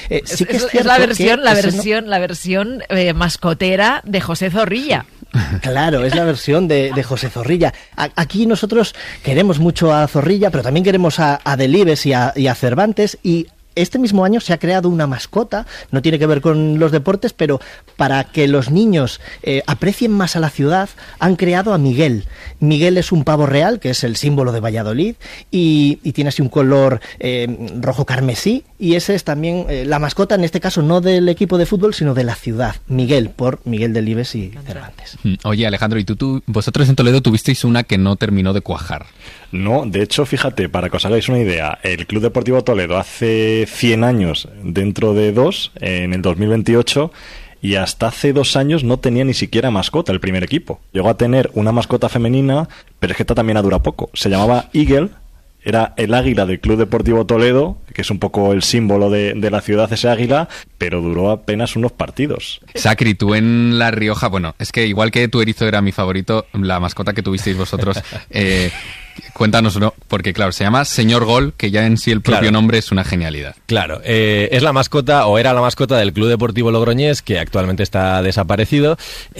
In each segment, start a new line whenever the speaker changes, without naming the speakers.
Sí que
es la versión mascotera de José Zorrilla.
Claro, es la versión de José Zorrilla. Aquí nosotros queremos mucho a Zorrilla, pero también queremos a Delibes y a Cervantes, y este mismo año se ha creado una mascota, no tiene que ver con los deportes, pero para que los niños aprecien más a la ciudad, han creado a Miguel. Miguel es un pavo real, que es el símbolo de Valladolid, y tiene así un color rojo carmesí, y ese es también la mascota, en este caso no del equipo de fútbol, sino de la ciudad. Miguel, por Miguel Delibes y Cervantes.
Oye, Alejandro, ¿y vosotros en Toledo tuvisteis una que no terminó de cuajar?
No, de hecho, fíjate, para que os hagáis una idea, el Club Deportivo Toledo hace 100 años, dentro de 2, en el 2028, y hasta hace 2 años no tenía ni siquiera mascota el primer equipo. Llegó a tener una mascota femenina, pero es que esta también ha durado poco. Se llamaba Eagle, era el águila del Club Deportivo Toledo, que es un poco el símbolo de la ciudad, ese águila, pero duró apenas unos partidos.
Sacri, tú en La Rioja, bueno, es que igual que tu erizo era mi favorito, la mascota que tuvisteis vosotros... Cuéntanos, ¿no? Porque claro, se llama Señor Gol, que ya en sí el propio nombre es una genialidad.
Claro, es la mascota, o era la mascota del Club Deportivo Logroñés, que actualmente está desaparecido,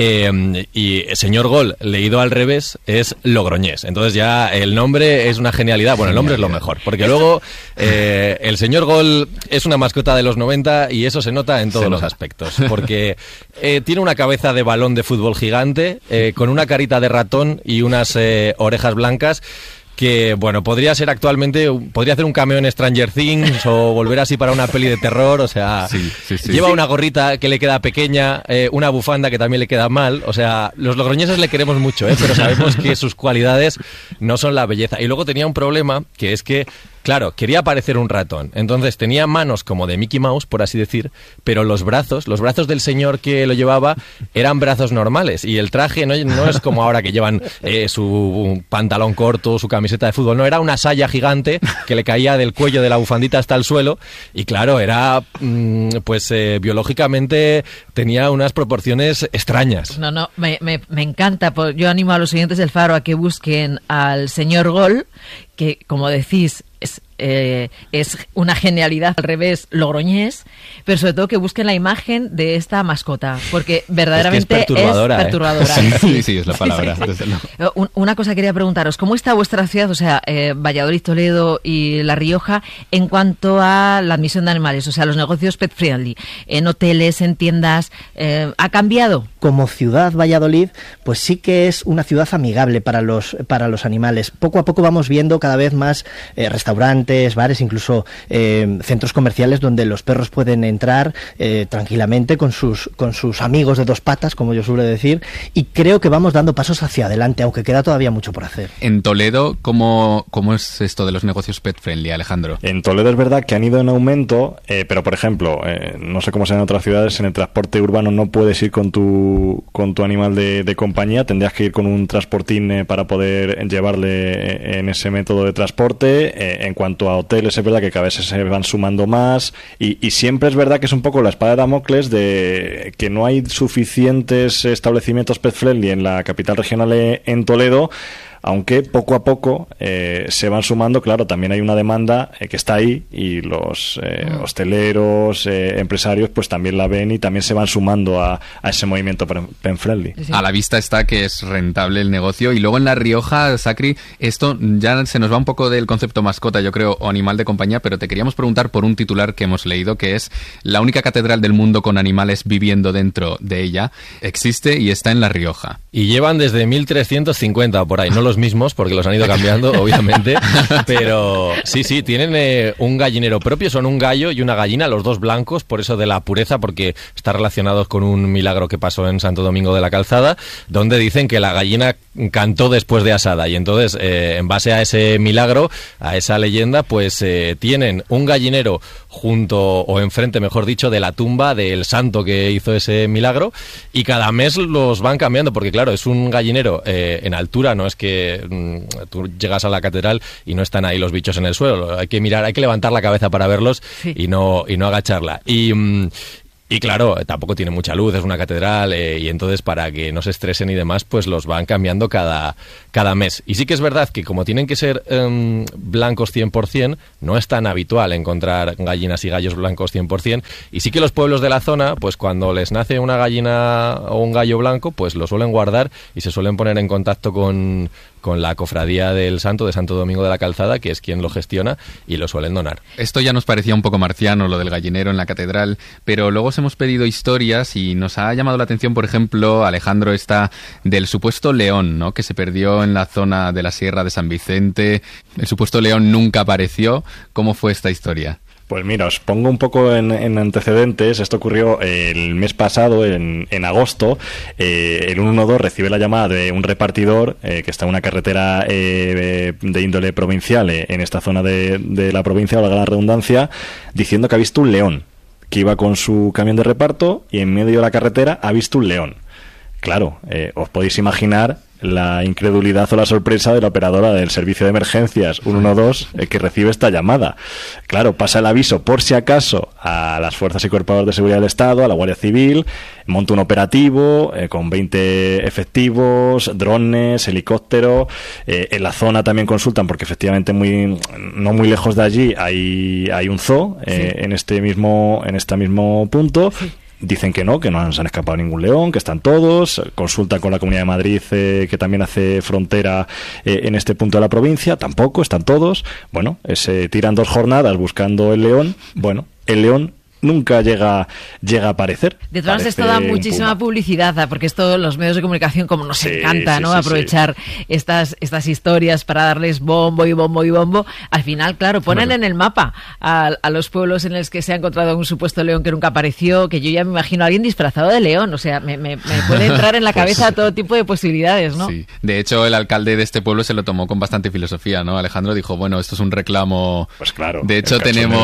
y Señor Gol, leído al revés, es Logroñés. Entonces ya el nombre es una genialidad. Bueno, el nombre es lo mejor, porque luego el Señor Gol es una mascota de los 90 y eso se nota en todos los aspectos, porque tiene una cabeza de balón de fútbol gigante, con una carita de ratón y unas orejas blancas, que, bueno, podría ser actualmente, podría hacer un cameo en Stranger Things o volver así para una peli de terror, o sea, lleva una gorrita que le queda pequeña, una bufanda que también le queda mal, o sea, los logroñeses le queremos mucho, pero sabemos que sus cualidades no son la belleza. Y luego tenía un problema, que es que, claro, quería parecer un ratón, entonces tenía manos como de Mickey Mouse, por así decir, pero los brazos del señor que lo llevaba eran brazos normales, y el traje no es como ahora que llevan su pantalón corto, su camiseta de fútbol, no, era una saya gigante que le caía del cuello de la bufandita hasta el suelo, y claro, era biológicamente tenía unas proporciones extrañas.
No, me encanta, yo animo a los oyentes del Faro a que busquen al Señor Gol, que, como decís, es una genialidad, al revés, logroñés, pero sobre todo que busquen la imagen de esta mascota, porque verdaderamente
es perturbadora.
Sí, es la palabra.
Sí. Una cosa quería preguntaros, ¿cómo está vuestra ciudad, o sea, Valladolid, Toledo y La Rioja, en cuanto a la admisión de animales, o sea, los negocios pet friendly, en hoteles, en tiendas, ha cambiado?
Como ciudad, Valladolid, pues sí que es una ciudad amigable para los animales. Poco a poco vamos viendo cada vez más restaurantes, bares, incluso centros comerciales donde los perros pueden entrar tranquilamente con sus amigos de 2 patas, como yo suelo decir, y creo que vamos dando pasos hacia adelante, aunque queda todavía mucho por hacer.
En Toledo, ¿cómo es esto de los negocios pet friendly, Alejandro?
En Toledo es verdad que han ido en aumento, pero por ejemplo, no sé cómo será en otras ciudades, en el transporte urbano no puedes ir con tu animal de compañía, tendrías que ir con un transportín para poder llevarle en ese método de transporte. En cuanto a hoteles, es verdad que cada vez se van sumando más, y siempre es verdad que es un poco la espada de Damocles de que no hay suficientes establecimientos pet friendly en la capital regional, en Toledo, aunque poco a poco se van sumando. Claro, también hay una demanda que está ahí, y los hosteleros, empresarios, pues también la ven y también se van sumando a ese movimiento pet friendly.
Sí. A la vista está que es rentable el negocio. Y luego en La Rioja, Sacri, esto ya se nos va un poco del concepto mascota, yo creo, o animal de compañía, pero te queríamos preguntar por un titular que hemos leído, que es: la única catedral del mundo con animales viviendo dentro de ella existe y está en La Rioja.
Y llevan desde 1350 por ahí, no los mismos, porque los han ido cambiando, obviamente, pero sí, tienen un gallinero propio, son un gallo y una gallina, los dos blancos, por eso de la pureza, porque está relacionado con un milagro que pasó en Santo Domingo de la Calzada, donde dicen que la gallina cantó después de asada, y entonces, en base a ese milagro, a esa leyenda, pues tienen un gallinero junto, o enfrente, mejor dicho, de la tumba del santo que hizo ese milagro, y cada mes los van cambiando, porque claro, es un gallinero en altura, no es que tú llegas a la catedral y no están ahí los bichos en el suelo, hay que mirar, hay que levantar la cabeza para verlos, y no agacharla. Y claro, tampoco tiene mucha luz, es una catedral, y entonces para que no se estresen y demás, pues los van cambiando cada mes. Y sí que es verdad que como tienen que ser blancos 100%, no es tan habitual encontrar gallinas y gallos blancos 100%, y sí que los pueblos de la zona, pues cuando les nace una gallina o un gallo blanco, pues lo suelen guardar y se suelen poner en contacto con la cofradía del Santo, de Santo Domingo de la Calzada, que es quien lo gestiona, y lo suelen donar.
Esto ya nos parecía un poco marciano, lo del gallinero en la catedral, pero luego hemos pedido historias y nos ha llamado la atención, por ejemplo, Alejandro, esta del supuesto león, ¿no?, que se perdió en la zona de la Sierra de San Vicente. El supuesto león nunca apareció. ¿Cómo fue esta historia?
Pues mira, os pongo un poco en antecedentes. Esto ocurrió el mes pasado, en agosto. El 112 recibe la llamada de un repartidor que está en una carretera de índole provincial en esta zona de la provincia, valga la redundancia, diciendo que ha visto un león, que iba con su camión de reparto y en medio de la carretera ha visto un león. Claro, os podéis imaginar la incredulidad o la sorpresa de la operadora del servicio de emergencias 112 que recibe esta llamada. Claro, pasa el aviso por si acaso a las fuerzas y cuerpos de seguridad del Estado, a la Guardia Civil, monta un operativo con 20 efectivos, drones, helicóptero. En la zona también consultan porque efectivamente no muy lejos de allí hay un zoo, sí, en este mismo punto. Sí. Dicen que no se han escapado ningún león, que están todos. Consulta con la Comunidad de Madrid, que también hace frontera en este punto de la provincia. Tampoco, están todos. Bueno, se tiran 2 jornadas buscando el león. Bueno, el león nunca llega a aparecer.
De todas maneras, esto da muchísima publicidad, porque esto los medios de comunicación, como nos encanta, ¿no? Aprovechar estas historias para darles bombo y bombo y bombo. Al final, claro, ponen en el mapa a los pueblos en los que se ha encontrado un supuesto león que nunca apareció, que yo ya me imagino a alguien disfrazado de león. O sea, me puede entrar en la cabeza todo tipo de posibilidades, ¿no?
Sí. De hecho, el alcalde de este pueblo se lo tomó con bastante filosofía, ¿no? Alejandro dijo, bueno, esto es un reclamo.
Pues claro.
De hecho,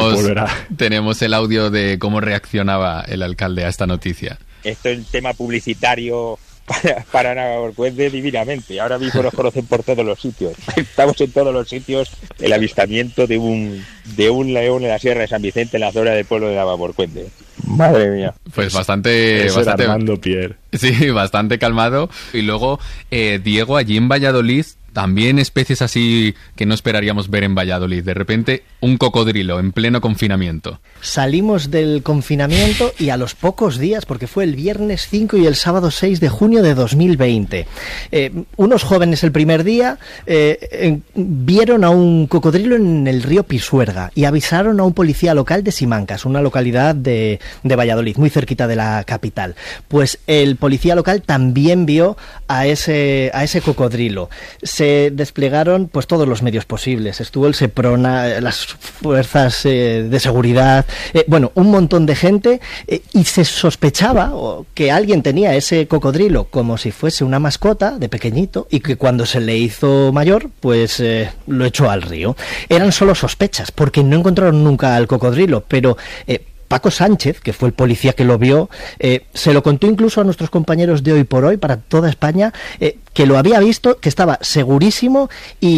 tenemos el audio de cómo reaccionaba el alcalde a esta noticia.
Esto es un tema publicitario para Navarcuende divinamente. Ahora mismo nos conocen por todos los sitios. Estamos en todos los sitios. El avistamiento de un león en la Sierra de San Vicente, en la zona del pueblo de Navarcuende. Madre mía.
Pues bastante
Armando Pierre.
Sí, bastante calmado. Y luego, Diego, allí en Valladolid, también especies así que no esperaríamos ver en Valladolid. De repente, un cocodrilo en pleno confinamiento.
Salimos del confinamiento y a los pocos días, porque fue el viernes 5 y el sábado 6 de junio de 2020, unos jóvenes el primer día vieron a un cocodrilo en el río Pisuerga y avisaron a un policía local de Simancas, una localidad de Valladolid, muy cerquita de la capital. Pues el policía local también vio a ese cocodrilo. Se desplegaron pues todos los medios posibles. Estuvo el Seprona, las fuerzas de seguridad, un montón de gente, y se sospechaba que alguien tenía ese cocodrilo como si fuese una mascota de pequeñito y que cuando se le hizo mayor pues lo echó al río. Eran solo sospechas porque no encontraron nunca al cocodrilo, pero Paco Sánchez, que fue el policía que lo vio, se lo contó incluso a nuestros compañeros de Hoy por Hoy, para toda España, que lo había visto, que estaba segurísimo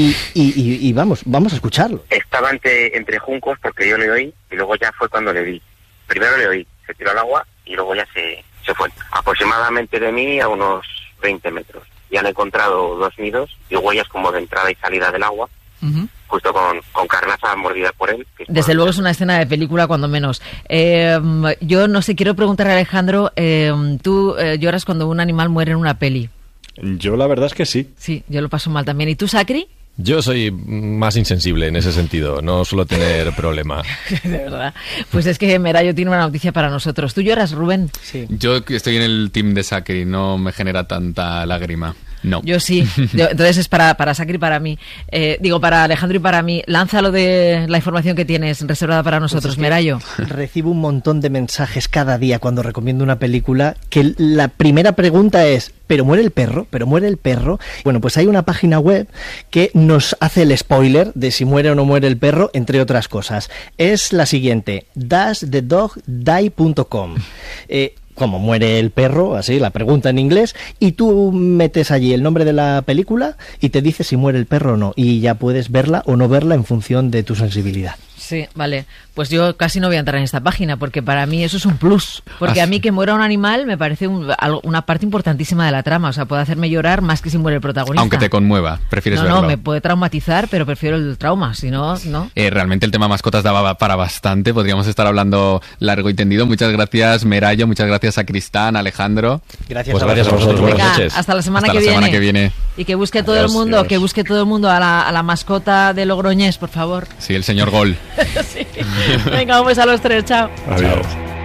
y vamos a escucharlo.
Estaba entre juncos porque yo le oí y luego ya fue cuando le vi. Primero le oí, se tiró al agua y luego ya se fue. Aproximadamente de mí a unos 20 metros. Y han encontrado 2 nidos y huellas como de entrada y salida del agua. Uh-huh. Justo con carnaza mordida por él.
Desde luego es una escena de película, cuando menos. Yo no sé, quiero preguntarle a Alejandro, ¿tú lloras cuando un animal muere en una peli?
Yo la verdad es que sí.
Sí, yo lo paso mal también. ¿Y tú, Sacri?
Yo soy más insensible en ese sentido, no suelo tener problema.
De verdad. Pues es que Merayo tiene una noticia para nosotros. ¿Tú lloras, Rubén?
Sí.
Yo estoy en el team de Sacri, no me genera tanta lágrima. No.
Yo sí. Entonces es para Sacri y para mí. Para Alejandro y para mí. Lánzalo de la información que tienes reservada para nosotros, pues Merayo.
Recibo un montón de mensajes cada día cuando recomiendo una película, que la primera pregunta es: ¿pero muere el perro? ¿Pero muere el perro? Bueno, pues hay una página web que nos hace el spoiler de si muere o no muere el perro, entre otras cosas. Es la siguiente: doesthedogdie.com. Como muere el perro, así la pregunta en inglés, y tú metes allí el nombre de la película y te dice si muere el perro o no, y ya puedes verla o no verla en función de tu sensibilidad.
Sí, vale. Pues yo casi no voy a entrar en esta página porque para mí eso es un plus. Porque a mí que muera un animal me parece una parte importantísima de la trama. O sea, puede hacerme llorar más que si muere el protagonista.
Aunque te conmueva, prefieres verlo.
No, me puede traumatizar, pero prefiero el trauma. Si no, no.
Realmente el tema mascotas daba para bastante. Podríamos estar hablando largo y tendido. Muchas gracias, Merayo. Muchas gracias a Cristán, Alejandro.
Gracias a vosotros. Buenas noches.
Hasta la semana que viene. Y que busque todo el mundo a la mascota de Logroñés, por favor.
Sí, el señor Gol.
Sí. Venga, vamos a los tres, chao.
Adiós.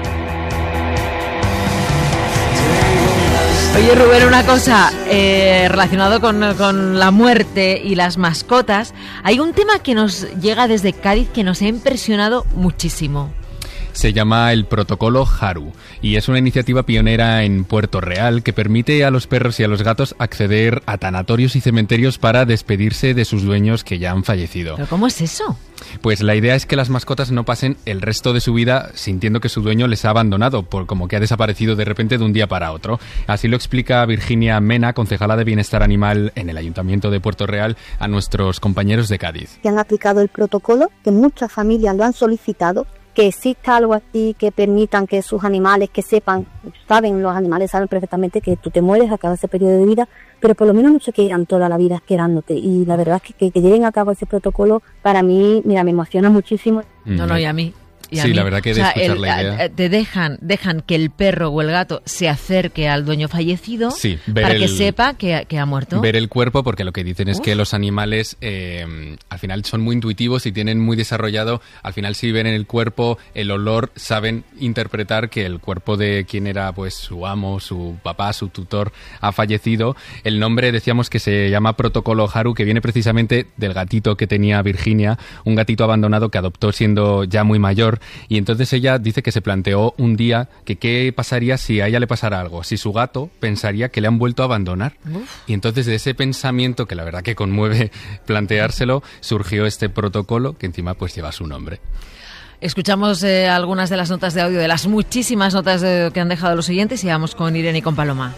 Oye, Rubén, una cosa relacionado con la muerte y las mascotas. Hay un tema que nos llega desde Cádiz que nos ha impresionado muchísimo.
Se llama el Protocolo Haru y es una iniciativa pionera en Puerto Real que permite a los perros y a los gatos acceder a tanatorios y cementerios para despedirse de sus dueños que ya han fallecido.
¿Pero cómo es eso?
Pues la idea es que las mascotas no pasen el resto de su vida sintiendo que su dueño les ha abandonado, por como que ha desaparecido de repente de un día para otro. Así lo explica Virginia Mena, concejala de Bienestar Animal en el Ayuntamiento de Puerto Real, a nuestros compañeros de Cádiz.
Que han aplicado el protocolo, que muchas familias lo han solicitado, que exista algo así que permitan que sus animales, que los animales saben perfectamente que tú te mueres, acaba ese periodo de vida, pero por lo menos no se quedan toda la vida esperándote. Y la verdad es que lleven a cabo ese protocolo, para mí, mira, me emociona muchísimo.
No, y a mí.
Sí, la verdad que de escuchar la idea.
Te dejan que el perro o el gato se acerque al dueño fallecido para que sepa que ha muerto.
Ver el cuerpo, porque lo que dicen es que los animales al final son muy intuitivos y tienen muy desarrollado, al final si ven en el cuerpo el olor, saben interpretar que el cuerpo de quien era pues su amo, su papá, su tutor ha fallecido. El nombre decíamos que se llama Protocolo Haru, que viene precisamente del gatito que tenía Virginia, un gatito abandonado que adoptó siendo ya muy mayor. Y entonces ella dice que se planteó un día que qué pasaría si a ella le pasara algo, si su gato pensaría que le han vuelto a abandonar. Y entonces de ese pensamiento, que la verdad que conmueve planteárselo, surgió este protocolo que encima pues lleva su nombre.
Escuchamos algunas de las notas de audio, de las muchísimas notas que han dejado los oyentes, y vamos con Irene y con Paloma.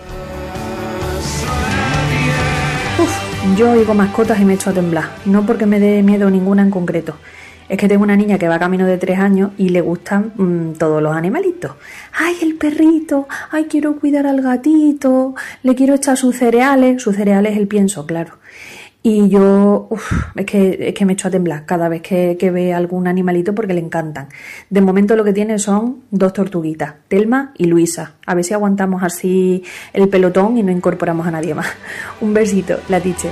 Yo oigo mascotas y me echo a temblar, no porque me dé miedo ninguna en concreto. Es que tengo una niña que va camino de 3 años y le gustan todos los animalitos. ¡Ay, el perrito! ¡Ay, quiero cuidar al gatito! Le quiero echar sus cereales. Sus cereales es el pienso, claro. Y yo, es que me echo a temblar cada vez que ve algún animalito porque le encantan. De momento lo que tiene son 2 tortuguitas, Telma y Luisa. A ver si aguantamos así el pelotón y no incorporamos a nadie más. Un besito, la teacher.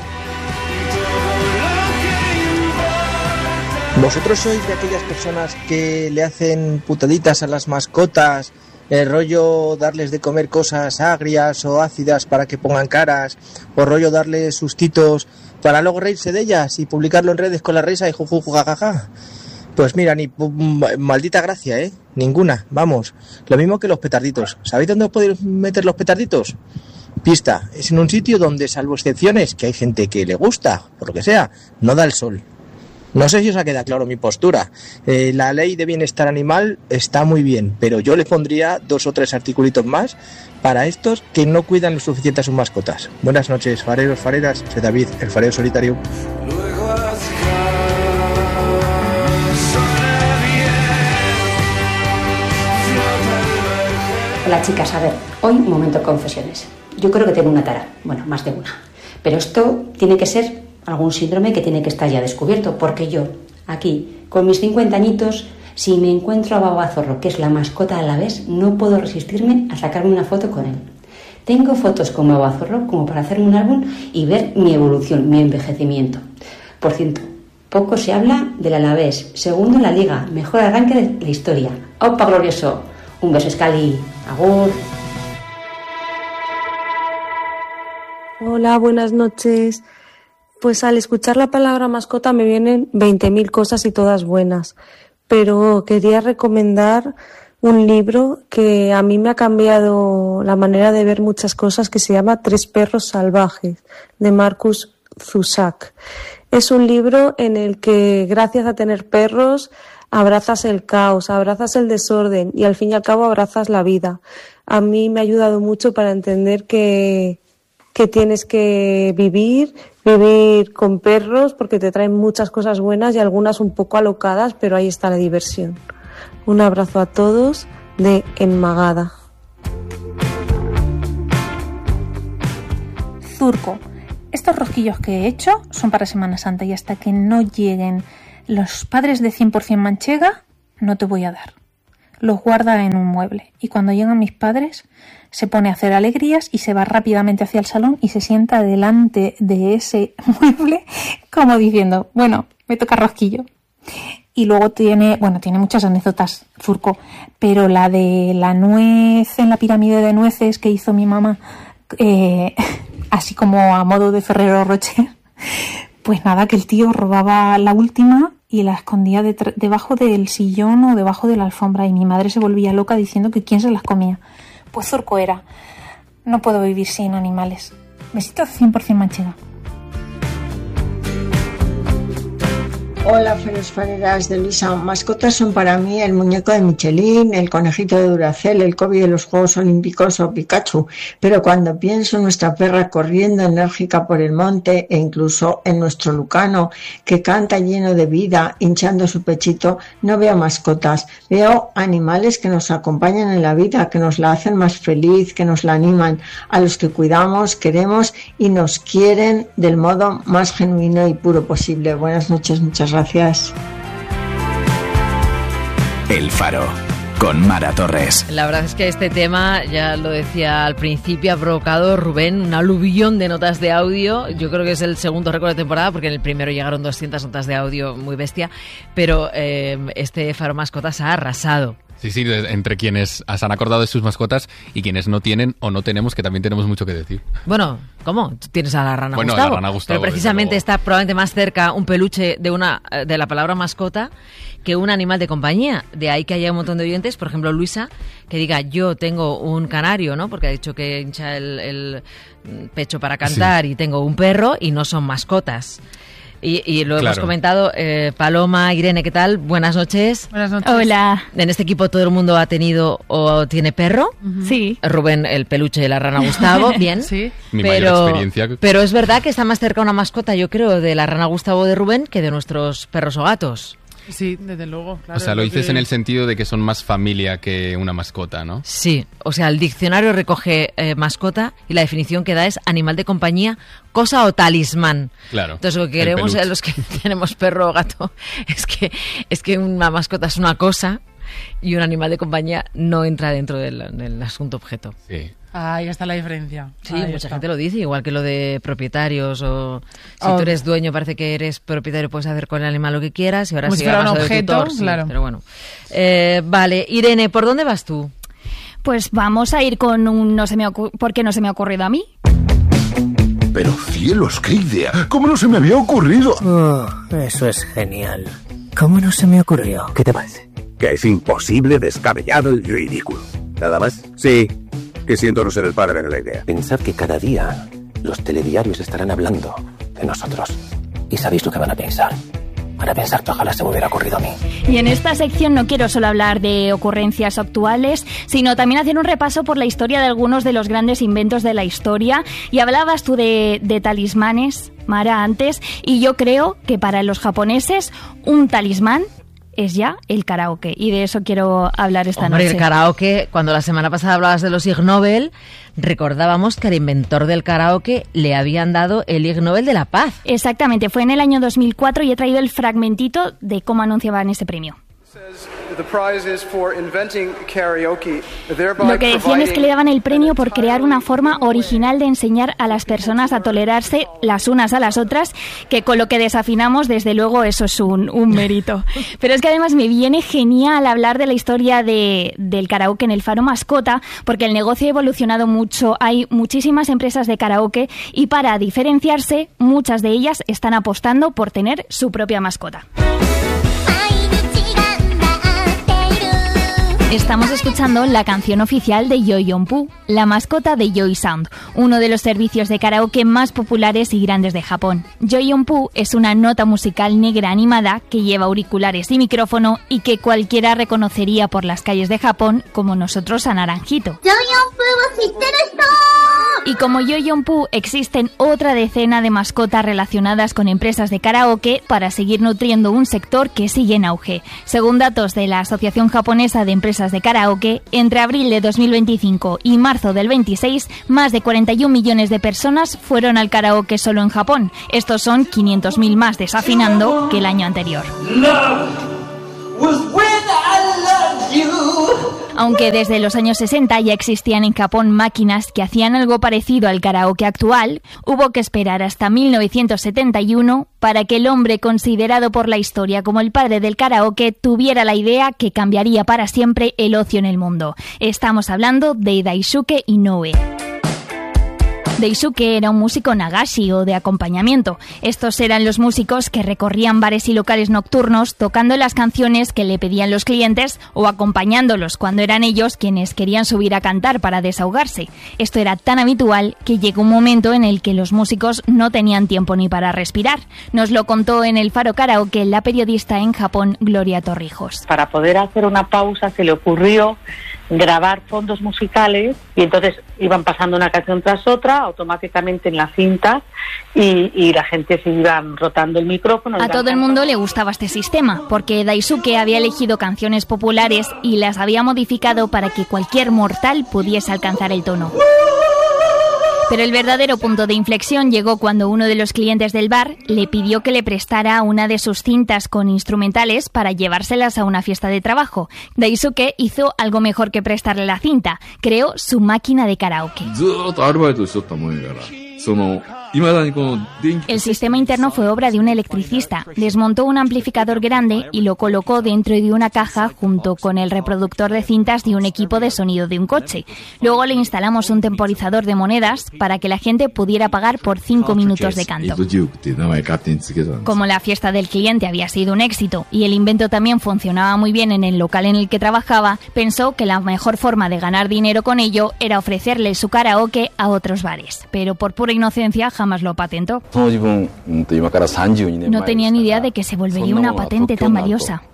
¿Vosotros sois de aquellas personas que le hacen putaditas a las mascotas, el rollo darles de comer cosas agrias o ácidas para que pongan caras, o rollo darles sustitos para luego reírse de ellas y publicarlo en redes con la risa y jujuju jajaja? Pues mira, ni maldita gracia, ninguna, vamos. Lo mismo que los petarditos. ¿Sabéis dónde os podéis meter los petarditos? Pista, es en un sitio donde, salvo excepciones, que hay gente que le gusta, por lo que sea, no da el sol. No sé si os ha quedado claro mi postura. La ley de bienestar animal está muy bien, pero yo le pondría 2 o 3 articulitos más para estos que no cuidan lo suficiente a sus mascotas. Buenas noches, fareros, fareras. Soy David, el farero solitario.
Hola chicas, a ver, hoy un momento de confesiones. Yo creo que tengo una tara, bueno, más de una. Pero esto tiene que ser algún síndrome que tiene que estar ya descubierto, porque yo, aquí, con mis 50 añitos, si me encuentro a Babazorro, que es la mascota a la vez, no puedo resistirme a sacarme una foto con él. Tengo fotos con Babazorro como para hacerme un álbum y ver mi evolución, mi envejecimiento. Por cierto, poco se habla del Alavés, segundo en la Liga, mejor arranque de la historia. ¡Opa, glorioso! Un beso, Scali. Agur.
Hola, buenas noches. Pues al escuchar la palabra mascota me vienen 20.000 cosas y todas buenas, pero quería recomendar un libro que a mí me ha cambiado la manera de ver muchas cosas, que se llama 3 perros salvajes, de Marcus Zusak. Es un libro en el que, gracias a tener perros, abrazas el caos, abrazas el desorden y al fin y al cabo abrazas la vida. A mí me ha ayudado mucho para entender que que tienes que vivir con perros, porque te traen muchas cosas buenas y algunas un poco alocadas, pero ahí está la diversión. Un abrazo a todos de Enmagada.
Zurco. Estos rosquillos que he hecho son para Semana Santa y hasta que no lleguen los padres de 100% manchega, no te voy a dar. Los guarda en un mueble y cuando llegan mis padres se pone a hacer alegrías y se va rápidamente hacia el salón y se sienta delante de ese mueble como diciendo, bueno, me toca rosquillo. Y luego tiene muchas anécdotas, Zurco, pero la de la nuez en la pirámide de nueces que hizo mi mamá, así como a modo de Ferrero Rocher, pues nada, que el tío robaba la última y la escondía debajo del sillón o debajo de la alfombra y mi madre se volvía loca diciendo que quién se las comía. Pues Zurco era. No puedo vivir sin animales. Besitos 100% manchega.
Hola, fareras de Luisa. Mascotas son para mí el muñeco de Michelin, el conejito de Duracell, el Kobe de los Juegos Olímpicos o Pikachu. Pero cuando pienso en nuestra perra corriendo enérgica por el monte e incluso en nuestro Lucano, que canta lleno de vida, hinchando su pechito, no veo mascotas. Veo animales que nos acompañan en la vida, que nos la hacen más feliz, que nos la animan, a los que cuidamos, queremos y nos quieren del modo más genuino y puro posible. Buenas noches, muchas gracias.
El Faro, con Mara Torres.
La verdad es que este tema, ya lo decía al principio, ha provocado, Rubén, un aluvión de notas de audio. Yo creo que es el segundo récord de temporada, porque en el primero llegaron 200 notas de audio, muy bestia, pero este Faro Mascotas ha arrasado.
Sí, entre quienes se han acordado de sus mascotas y quienes no tienen o no tenemos, que también tenemos mucho que decir.
Bueno, ¿cómo? Tú tienes a la rana Gustavo.
Bueno, la rana Gustavo.
Pero precisamente está probablemente más cerca un peluche de la palabra mascota que un animal de compañía. De ahí que haya un montón de oyentes, por ejemplo Luisa, que diga, yo tengo un canario, ¿no? Porque ha dicho que hincha el pecho para cantar, sí. Y tengo un perro y no son mascotas. Y lo hemos comentado, Paloma, Irene, ¿qué tal? Buenas noches.
Buenas noches.
Hola. En este equipo todo el mundo ha tenido o tiene perro.
Uh-huh. Sí.
Rubén, el peluche de la rana Gustavo, bien.
Sí.
Mi mayor experiencia.
Pero es verdad que está más cerca una mascota, yo creo, de la rana Gustavo de Rubén que de nuestros perros o gatos.
Sí, desde luego. Claro,
o sea, lo dices en el sentido de que son más familia que una mascota, ¿no?
Sí, o sea, el diccionario recoge mascota y la definición que da es animal de compañía, cosa o talismán.
Claro.
Entonces lo que queremos los que tenemos perro o gato es que una mascota es una cosa y un animal de compañía no entra dentro del asunto objeto.
Sí.
Ahí está la diferencia.
Sí, mucha gente lo dice, igual que lo de propietarios o si tú eres dueño, parece que eres propietario, puedes hacer con el animal lo que quieras y ahora
como
si
fuera
vas
un
a
objeto,
tutor, sí,
claro.
Pero bueno. Vale, Irene, ¿por dónde vas tú?
Pues vamos a ir con un ¿por qué no se me ha ocurrido a mí?
Pero cielos, qué idea. ¿Cómo no se me había ocurrido?
Oh, eso es genial. ¿Cómo no se me ocurrió? ¿Qué te parece?
Que es imposible, descabellado y ridículo. ¿Nada más? Sí. Que siento no ser el padre de la idea.
Pensad que cada día los telediarios estarán hablando de nosotros. ¿Y sabéis lo que van a pensar? Van a pensar que ojalá se me hubiera ocurrido a mí.
Y en esta sección no quiero solo hablar de ocurrencias actuales, sino también hacer un repaso por la historia de algunos de los grandes inventos de la historia. Y hablabas tú de talismanes, Mara, antes, y yo creo que para los japoneses un talismán es ya el karaoke, y de eso quiero hablar esta noche.
El karaoke, cuando la semana pasada hablabas de los Ig Nobel, recordábamos que al inventor del karaoke le habían dado el Ig Nobel de la Paz.
Exactamente, fue en el año 2004 y he traído el fragmentito de cómo anunciaban este premio. Lo que decían es que le daban el premio por crear una forma original de enseñar a las personas a tolerarse las unas a las otras, que con lo que desafinamos, desde luego, eso es un mérito. Pero es que además me viene genial hablar de la historia del karaoke en el Faro Mascota, porque el negocio ha evolucionado mucho, hay muchísimas empresas de karaoke y para diferenciarse, muchas de ellas están apostando por tener su propia mascota. Estamos escuchando la canción oficial de Yoyonpu, la mascota de Joy Sound, uno de los servicios de karaoke más populares y grandes de Japón. Yoyonpu es una nota musical negra animada que lleva auriculares y micrófono y que cualquiera reconocería por las calles de Japón como nosotros a Naranjito. Y como Yo-Yon-Pu, existen otra decena de mascotas relacionadas con empresas de karaoke para seguir nutriendo un sector que sigue en auge. Según datos de la Asociación Japonesa de Empresas de Karaoke, entre abril de 2025 y marzo del 26, más de 41 millones de personas fueron al karaoke solo en Japón. Estos son 500.000 más desafinando que el año anterior. Aunque desde los años 60 ya existían en Japón máquinas que hacían algo parecido al karaoke actual, hubo que esperar hasta 1971 para que el hombre considerado por la historia como el padre del karaoke tuviera la idea que cambiaría para siempre el ocio en el mundo. Estamos hablando de Daisuke Inoue. Daisuke era un músico nagashi o de acompañamiento. Estos eran los músicos que recorrían bares y locales nocturnos tocando las canciones que le pedían los clientes o acompañándolos cuando eran ellos quienes querían subir a cantar para desahogarse. Esto era tan habitual que llegó un momento en el que los músicos no tenían tiempo ni para respirar. Nos lo contó en el Faro Karaoke la periodista en Japón, Gloria Torrijos.
Para poder hacer una pausa se le ocurrió grabar fondos musicales y entonces iban pasando una canción tras otra automáticamente en la cinta y la gente se iba rotando el micrófono.
A todo el mundo le gustaba este sistema porque Daisuke había elegido canciones populares y las había modificado para que cualquier mortal pudiese alcanzar el tono. Pero el verdadero punto de inflexión llegó cuando uno de los clientes del bar le pidió que le prestara una de sus cintas con instrumentales para llevárselas a una fiesta de trabajo. Daisuke hizo algo mejor que prestarle la cinta, creó su máquina de karaoke. El sistema interno fue obra de un electricista. Desmontó un amplificador grande y lo colocó dentro de una caja junto con el reproductor de cintas de un equipo de sonido de un coche. Luego le instalamos un temporizador de monedas para que la gente pudiera pagar por 5 minutos de canto. Como la fiesta del cliente había sido un éxito y el invento también funcionaba muy bien en el local en el que trabajaba, pensó que la mejor forma de ganar dinero con ello era ofrecerle su karaoke a otros bares. Pero por pura inocencia jamás lo patentó. No tenía ni idea de que se volvería una patente tan valiosa.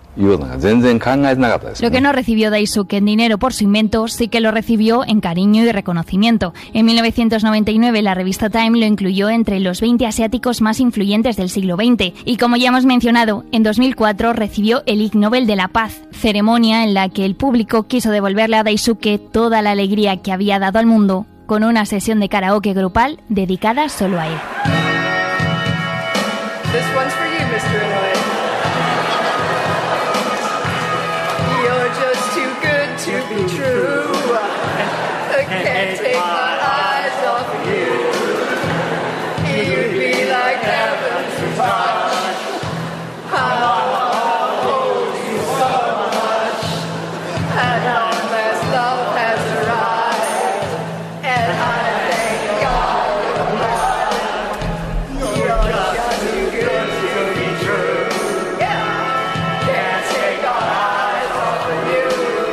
Lo que no recibió Daisuke en dinero por su invento, sí que lo recibió en cariño y reconocimiento. En 1999 la revista Time lo incluyó entre los 20 asiáticos más influyentes del siglo XX y, como ya hemos mencionado, en 2004 recibió el Ig Nobel de la Paz, ceremonia en la que el público quiso devolverle a Daisuke toda la alegría que había dado al mundo con una sesión de karaoke grupal dedicada solo a él.
This one's for you, Mr. Inoue. You're just too good to be true. I can't take my eyes off of you. You'd be like heaven to touch. I'll hold you so much. And unless love has arrived, and I thank God you're just too good to be true. Yeah, can't take our eyes off of you.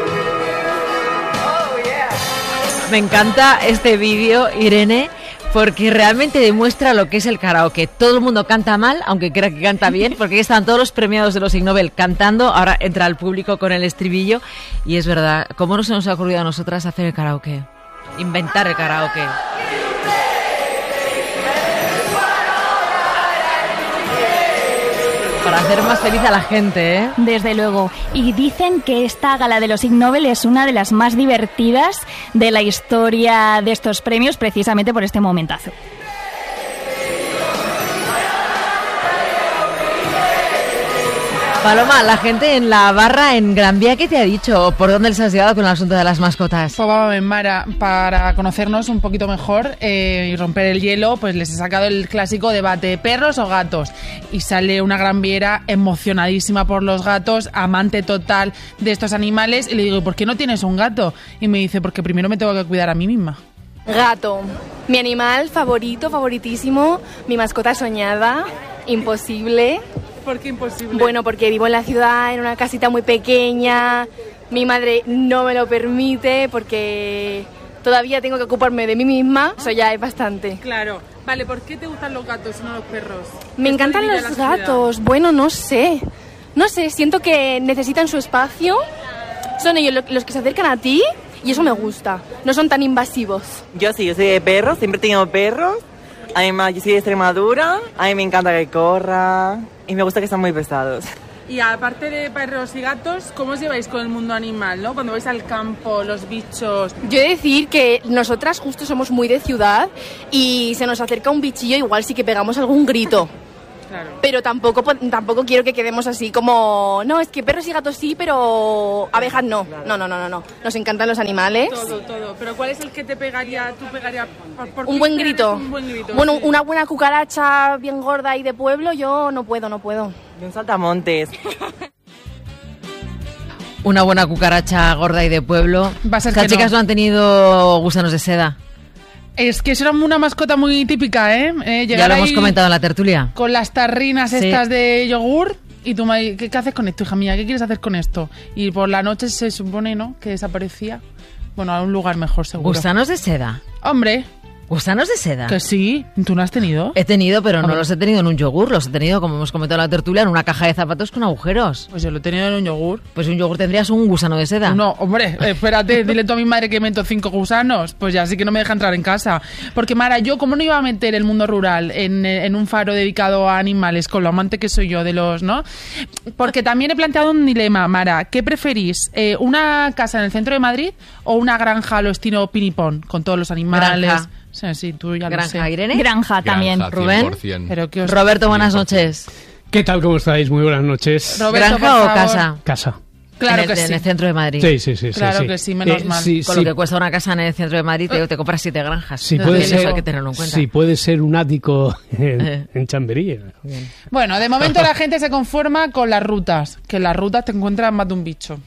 Oh yeah.
Me encanta este vídeo, Irene, porque realmente demuestra lo que es el karaoke. Todo el mundo canta mal, aunque crea que canta bien, porque ahí están todos los premiados de los Ig Nobel cantando. Ahora entra el público con el estribillo y es verdad, ¿cómo no se nos ha ocurrido a nosotras hacer el karaoke? Inventar el karaoke. Para hacer más feliz a la gente, ¿eh?
Desde luego. Y dicen que esta gala de los Ig Nobel es una de las más divertidas de la historia de estos premios, precisamente por este momentazo.
Paloma, la gente en la barra en Gran Vía, ¿qué te ha dicho? ¿Por dónde les has llegado con el asunto de las mascotas?
Pues vamos, Mara, para conocernos un poquito mejor y romper el hielo, pues les he sacado el clásico debate, ¿perros o gatos? Y sale una gran viera emocionadísima por los gatos, amante total de estos animales, y le digo, ¿por qué no tienes un gato? Y me dice, porque primero me tengo que cuidar a mí misma.
Gato, mi animal favorito, favoritísimo, mi mascota soñada, imposible.
¿Por qué imposible?
Bueno, porque vivo en la ciudad, en una casita muy pequeña, mi madre no me lo permite porque todavía tengo que ocuparme de mí misma, eso ya es bastante.
Claro. Vale, ¿por qué te gustan los gatos y no los perros?
Me encantan los gatos, bueno, no sé, siento que necesitan su espacio, son ellos los que se acercan a ti y eso me gusta. No son tan invasivos.
Yo soy de perros, siempre he tenido perros. Además, yo soy de Extremadura. A mí me encanta que corra y me gusta que sean muy pesados.
Y aparte de perros y gatos, ¿cómo os lleváis con el mundo animal, no? Cuando vais al campo, los bichos...
Yo he de decir que nosotras justo somos muy de ciudad y se nos acerca un bichillo, igual sí que pegamos algún grito.
Claro.
Pero tampoco quiero que quedemos así como... No, es que perros y gatos sí, pero abejas no. No. Nos encantan los animales.
Todo. Pero ¿cuál es el que te pegaría? ¿Tú pegarías por
un buen grito.
Un buen grito.
Bueno,
sí.
Una buena cucaracha bien gorda y de pueblo, yo no puedo.
Y un saltamontes.
Una buena cucaracha gorda y de pueblo.
Va a ser
Estas
que
chicas no han tenido gusanos de seda.
Es que eso era una mascota muy típica, ¿eh?
Ya lo hemos comentado en la tertulia.
Con las tarrinas estas de yogur. Y tú, ¿qué haces con esto, hija mía? ¿Qué quieres hacer con esto? Y por la noche se supone, ¿no?, que desaparecía. Bueno, a un lugar mejor, seguro.
¿Gusanos de seda?
Hombre.
¿Gusanos de seda?
Que sí. ¿Tú no has tenido?
He tenido, pero no los he tenido en un yogur. Los he tenido, como hemos comentado en la tertulia, en una caja de zapatos con agujeros.
Pues yo lo he tenido en un yogur.
Pues un yogur tendrías un gusano de seda.
No, hombre, espérate, dile tú a mi madre que meto 5 gusanos. Pues ya sí que no me deja entrar en casa. Porque, Mara, yo, ¿cómo no iba a meter el mundo rural en un faro dedicado a animales, con lo amante que soy yo de los, ¿no? Porque también he planteado un dilema, Mara. ¿Qué preferís? ¿Una casa en el centro de Madrid o una granja a lo estilo Pinipón, con todos los animales?
Granja.
Sí, tú ya
Granja,
lo sé.
Irene.
Granja también.
Rubén.
100%.
Pero ¿qué os...
Roberto, buenas noches.
¿Qué tal? ¿Cómo estáis? Muy buenas noches.
Roberto,
¿Granja o casa?
Casa.
Claro
en
que sí.
En el centro de Madrid.
Sí.
Claro que sí, menos mal.
Con lo que cuesta una casa en el centro de Madrid, te compras 7 granjas.
Sí, puede ser,
eso hay que tenerlo en cuenta.
sí, puede ser un ático en Chamberí.
Bueno, de momento la gente se conforma con las rutas. Que en las rutas te encuentras más de un bicho.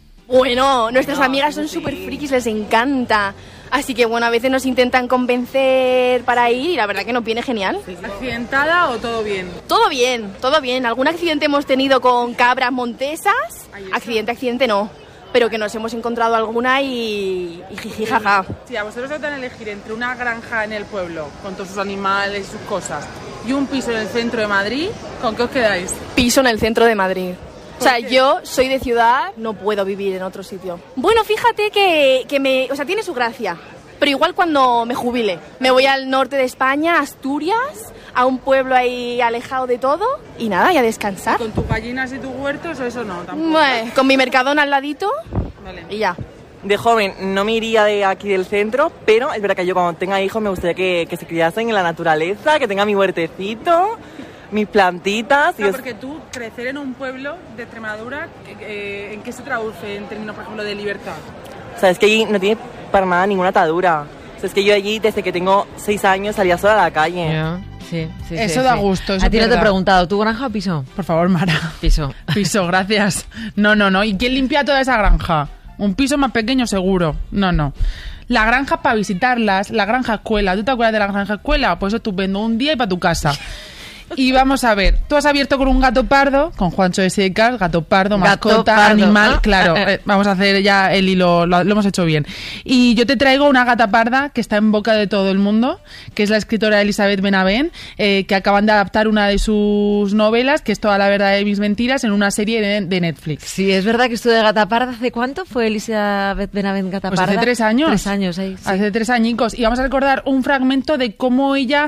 Bueno, nuestras amigas son súper frikis, les encanta. Así que bueno, a veces nos intentan convencer para ir y la verdad que nos viene genial.
¿Accidentada o todo bien?
Todo bien. Algún accidente hemos tenido con cabras montesas. Accidente no. Pero que nos hemos encontrado alguna y jiji, jaja.
Sí, a vosotros os dan a elegir entre una granja en el pueblo, con todos sus animales y sus cosas, y un piso en el centro de Madrid, ¿con qué os quedáis?
Piso en el centro de Madrid. O sea, yo soy de ciudad, no puedo vivir en otro sitio. Bueno, fíjate que tiene su gracia. Pero igual cuando me jubile, me voy al norte de España, Asturias, a un pueblo ahí alejado de todo y nada, y a descansar.
¿Con tus gallinas y tus huertos o eso no? Tampoco.
Bueno, con mi Mercadona al ladito,
vale.
Y ya.
De joven no me iría de aquí del centro, pero es verdad que yo cuando tenga hijos me gustaría que se criasen en la naturaleza, que tenga mi huertecito, mis plantitas.
Claro, porque tú, crecer en un pueblo de Extremadura, ¿en qué se traduce en términos, por ejemplo, de libertad?
O sea, es que allí no tiene para nada ninguna atadura. O sea, es que yo allí, desde que tengo 6 años, salía sola a la calle.
Yeah. Sí,
eso da gusto. Eso
a ti no te he
verdad.
preguntado, ¿tú granja o piso?
Por favor, Mara.
Piso.
Piso, gracias. No. ¿Y quién limpia toda esa granja? Un piso más pequeño, seguro. No. La granja para visitarlas, la granja escuela. ¿Tú te acuerdas de la granja escuela? Pues estupendo, un día y para tu casa. Y vamos a ver, tú has abierto con un gato pardo, con Juancho de Secas, gato pardo, mascota, animal, claro, vamos a hacer ya el hilo, lo hemos hecho bien. Y yo te traigo una gata parda que está en boca de todo el mundo, que es la escritora Elizabeth Benavent, que acaban de adaptar una de sus novelas, que es Toda la verdad de mis mentiras, en una serie de Netflix.
Sí, es verdad que esto de gata parda, ¿hace cuánto fue Elizabeth Benavent gata
pues
parda?
Hace 3 años.
3 años, sí.
Hace 3 añicos. Y vamos a recordar un fragmento de cómo ella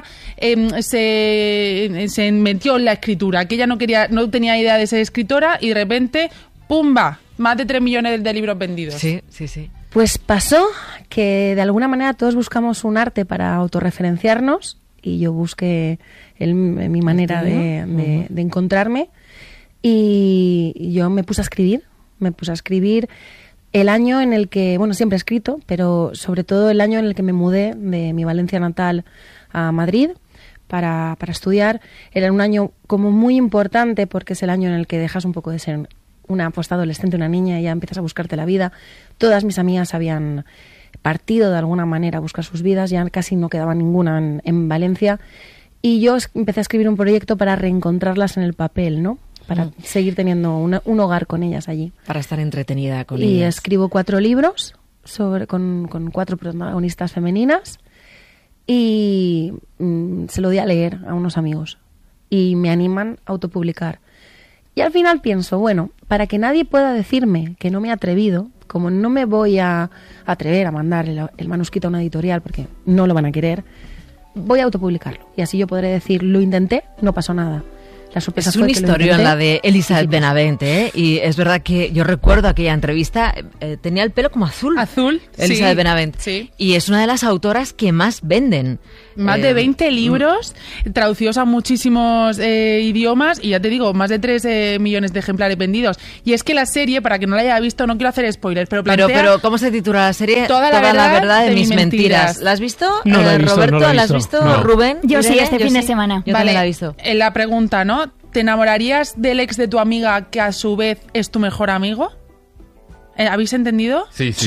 se metió en la escritura, que ella no tenía idea de ser escritora y de repente, ¡pumba! Más de 3 millones de libros vendidos.
Sí.
Pues pasó que de alguna manera todos buscamos un arte para autorreferenciarnos y yo busqué mi manera de encontrarme y yo me puse a escribir el año en el que, bueno, siempre he escrito, pero sobre todo el año en el que me mudé de mi Valencia natal a Madrid para estudiar. Era un año como muy importante porque es el año en el que dejas un poco de ser una postadolescente, una niña, y ya empiezas a buscarte la vida. Todas mis amigas habían partido de alguna manera a buscar sus vidas, ya casi no quedaba ninguna en Valencia, y yo empecé a escribir un proyecto para reencontrarlas en el papel, ¿no? Para seguir teniendo un hogar con ellas allí.
Para estar entretenida con ellas.
Y escribo 4 libros con 4 protagonistas femeninas y se lo di a leer a unos amigos y me animan a autopublicar. Y al final pienso, bueno, para que nadie pueda decirme que no me he atrevido,
como no me voy a atrever a mandar el manuscrito a una editorial porque no lo van a querer, voy a autopublicarlo. Y así yo podré decir, lo intenté, no pasó nada. La sorpresa
es una historia la de Elizabeth Benavent, ¿eh? Y es verdad que yo recuerdo aquella entrevista, tenía el pelo como azul.
Azul,
Elizabeth
sí,
Benavent.
sí.
Y es una de las autoras que más venden.
Más de 20 libros traducidos a muchísimos idiomas y ya te digo, más de 3 millones de ejemplares vendidos. Y es que la serie, para que no la haya visto, no quiero hacer spoilers, pero plantea...
Pero ¿cómo se titula la serie?
Toda la verdad
de mis mentiras. ¿La has visto?
No la he visto,
Roberto,
no la he
¿la has
visto?
visto?
No.
Rubén.
Yo sí,
Irene,
este fin de semana.
Yo
vale,
también la he visto.
La pregunta, ¿no? ¿Te enamorarías del ex de tu amiga que a su vez es tu mejor amigo? ¿Habéis entendido?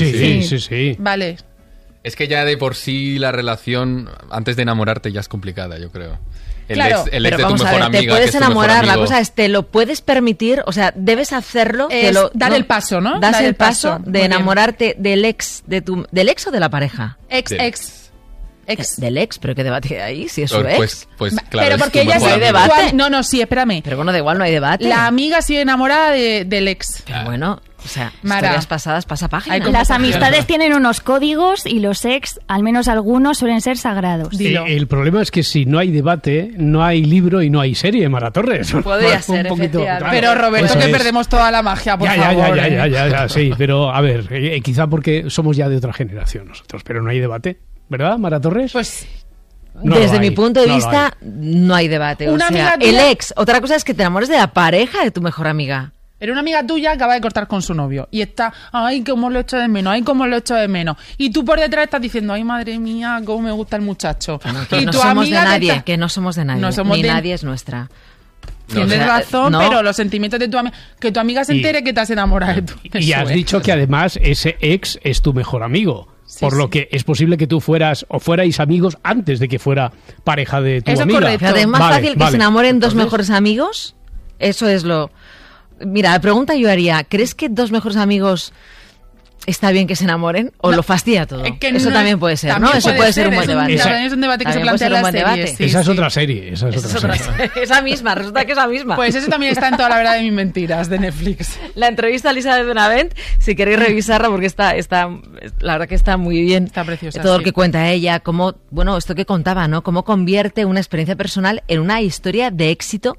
Sí.
Vale.
Es que ya de por sí la relación antes de enamorarte ya es complicada, yo creo. El ex
pero
de tu
vamos a
mejor
ver,
amiga,
te puedes
que es tu mejor
enamorar, la
amigo.
cosa es, te lo puedes permitir, o sea, debes hacerlo.
Dar el paso, ¿no?
Das
Dar
el paso
Muy
de
bien.
enamorarte del ex, ¿del ex o de la pareja?
Ex.
Del ex, pero ¿qué debate hay ahí? Si es su ex.
Pues claro,
pero
es
porque
tu
ella
mejor
se
amigo.
debate.
No, sí, espérame.
Pero bueno, da igual, no hay debate.
La amiga sigue enamorada del ex.
Pero bueno, o sea,
Mara.
historias pasadas, pasa página.
Las amistades tienen unos códigos y los ex, al menos algunos, suelen ser sagrados.
El problema es que si no hay debate, no hay libro y no hay serie, Mara Torres.
Podría
Un
ser,
poquito,
efectivamente.
claro.
Pero Roberto,
Eso
que
es.
perdemos toda la magia, por favor.
Ya, sí. Pero a ver, quizá porque somos ya de otra generación nosotros, pero no hay debate, ¿verdad, Mara Torres?
Pues...
No lo
Desde
hay,
mi punto de
no lo
vista, no hay debate.
Una
o sea,
amiga tuya-
el ex. Otra cosa es que te enamores de la pareja de tu mejor amiga.
Era una amiga tuya que acaba de cortar con su novio y está, ay, cómo lo echo de menos, ay, cómo lo echo de menos. Y tú por detrás estás diciendo, ay, madre mía, cómo me gusta el muchacho.
Que
y
no
tu
somos de
amiga te
nadie,
está-
que no somos de nadie.
No somos
ni
de-
nadie es nuestra.
Tienes
O sea,
razón,
no.
pero los sentimientos de tu amiga, que tu amiga se entere que te has enamorado de tu de
Y
su
has
ex.
dicho que además ese ex es tu mejor amigo. Por lo que es posible que tú fueras o fuerais amigos antes de que fuera pareja de tu
Eso es
amiga.
correcto. Fíjate, es más
Vale,
fácil que
vale.
se enamoren dos
Entonces,
mejores amigos. Eso es lo... Mira, la pregunta yo haría, ¿crees que dos mejores amigos está bien que se enamoren o lo fastidia todo?
que
Eso
no-
también puede ser,
también
¿no? Eso
puede
puede ser
ser,
un buen
es un-
debate.
también es un debate que se
También puede
plantea
ser
en
un
la
buen
serie,
debate.
sí.
Esa es otra serie. Esa es otra serie.
Esa misma, resulta que esa misma.
Pues eso también está en Toda la verdad de mis mentiras, de Netflix.
La entrevista a Elizabeth Benavent, si queréis revisarla, porque está la verdad que está muy bien.
Está preciosa,
Todo lo
sí.
que cuenta ella, cómo, bueno, esto que contaba, ¿no? Cómo convierte una experiencia personal en una historia de éxito.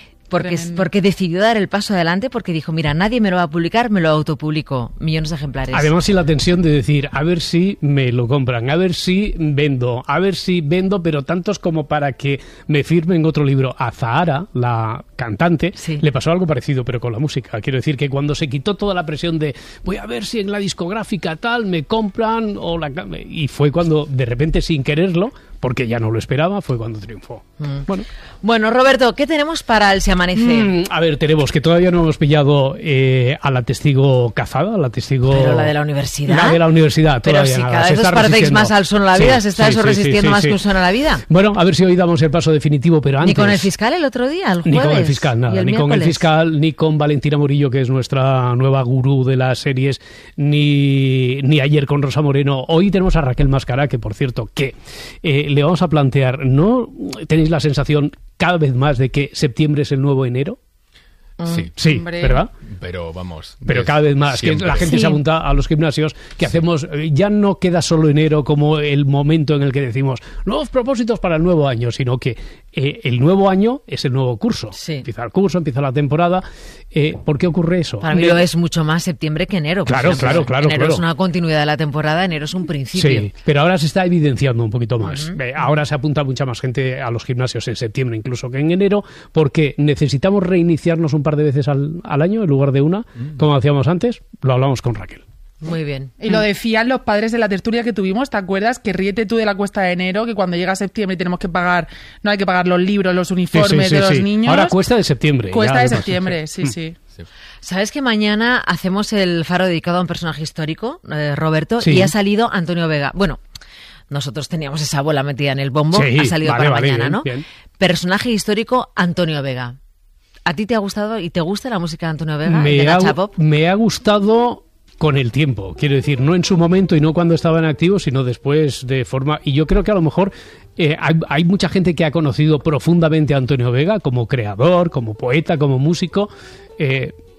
Porque decidió dar el paso adelante, porque dijo, mira, nadie me lo va a publicar, me lo autopublico, millones de ejemplares.
Además, y la tensión de decir, a ver si me lo compran, a ver si vendo, pero tantos como para que me firmen otro libro. A Zahara, la cantante, le pasó algo parecido, pero con la música. Quiero decir que cuando se quitó toda la presión de, voy a ver si en la discográfica tal me compran, y fue cuando, de repente, sin quererlo, porque ya no lo esperaba, fue cuando triunfó.
Bueno, Roberto, ¿qué tenemos para el Se Amanece?
A ver, tenemos que todavía no hemos pillado a la testigo cazada, a la testigo...
Pero la de la universidad.
La de la universidad,
Pero
todavía
si
nada.
cada
Se
vez os
está
parecéis
resistiendo.
más al son a la vida, se está eso resistiendo más que un
sí.
son a la vida.
Bueno, a ver si hoy damos el paso definitivo, pero antes...
Ni con el fiscal el otro día, el jueves.
Ni con el fiscal,
y
nada.
el
Ni con el
miércoles.
fiscal, ni con Valentina Murillo, que es nuestra nueva gurú de las series, ni ayer con Rosa Moreno. Hoy tenemos a Raquel Mascará, que por cierto, que le vamos a plantear, ¿no tenéis la sensación cada vez más de que septiembre es el nuevo enero? Sí,
Hombre.
¿verdad?
Pero vamos.
Pero cada vez más, que
siempre.
la gente se apunta a los gimnasios, que hacemos, ya no queda solo enero como el momento en el que decimos nuevos propósitos para el nuevo año, sino que el nuevo año es el nuevo curso. Empieza el curso, empieza la temporada. ¿Por qué ocurre eso?
Para mí lo es mucho más septiembre que enero. por
Claro,
ejemplo.
claro.
Enero es una continuidad de la temporada, enero es un principio.
Sí, pero ahora se está evidenciando un poquito más. Ahora se apunta mucha más gente a los gimnasios en septiembre incluso que en enero, porque necesitamos reiniciarnos un par de veces al año en lugar de una, como hacíamos antes. Lo hablamos con Raquel.
Muy bien.
Y lo decían los padres de la tertulia que tuvimos, ¿te acuerdas? Que ríete tú de la cuesta de enero, que cuando llega septiembre y tenemos que pagar, no hay que pagar los libros, los uniformes de los niños.
Ahora cuesta de septiembre.
Cuesta
ya,
de
además,
septiembre, sí.
¿Sabes que mañana hacemos el faro dedicado a un personaje histórico, Roberto?
Sí.
Y ha salido Antonio Vega. Bueno, nosotros teníamos esa bola metida en el bombo,
Sí,
ha salido
vale,
para
vale,
mañana,
bien,
¿no?
bien.
Personaje histórico, Antonio Vega. ¿A ti te ha gustado y te gusta la música de Antonio Vega, de
Me
Nacha
ha,
Pop?
me ha gustado con el tiempo, quiero decir, no en su momento y no cuando estaba en activo, sino después de forma... Y yo creo que a lo mejor hay mucha gente que ha conocido profundamente a Antonio Vega como creador, como poeta, como músico.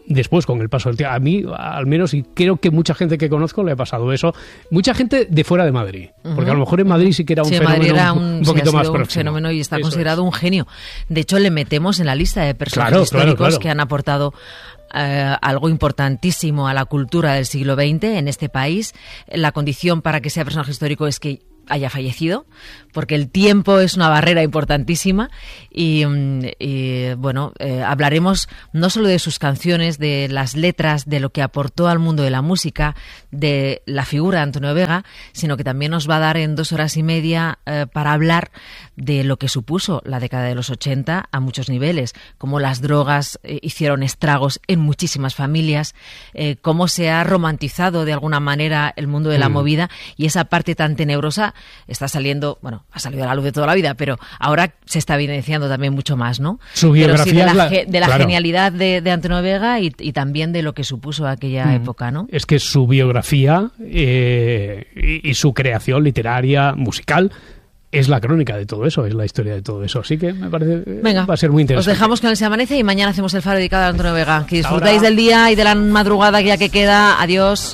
después, con el paso del tiempo, a mí, al menos, y creo que mucha gente que conozco le ha pasado eso, mucha gente de fuera de Madrid, porque a lo mejor en Madrid sí que era un fenómeno
era
un poquito más próximo.
Un fenómeno y está considerado un genio. De hecho, le metemos en la lista de personajes históricos que han aportado algo importantísimo a la cultura del siglo XX en este país. La condición para que sea personaje histórico es que haya fallecido, porque el tiempo es una barrera importantísima y bueno, hablaremos no solo de sus canciones, de las letras, de lo que aportó al mundo de la música, de la figura de Antonio Vega, sino que también nos va a dar en 2 horas y media para hablar de lo que supuso la década de los 80 a muchos niveles, cómo las drogas hicieron estragos en muchísimas familias, cómo se ha romantizado de alguna manera el mundo de la movida, y esa parte tan tenebrosa está saliendo, bueno, ha salido a la luz de toda la vida, pero ahora se está evidenciando también mucho más, ¿no?
Su biografía
pero sí de la genialidad de Antonio Vega y también de lo que supuso aquella época, ¿no?
Es que su biografía y su creación literaria, musical, es la crónica de todo eso, es la historia de todo eso. Así que me parece va a ser muy interesante.
Os dejamos con el Se Amanece y mañana hacemos el faro dedicado a Antonio Vega. Que disfrutáis del día y de la madrugada que ya que queda. Adiós.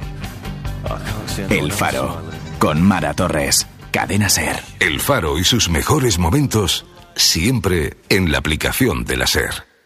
El Faro, con Mara Torres. Cadena SER.
El Faro y sus mejores momentos siempre en la aplicación de la SER.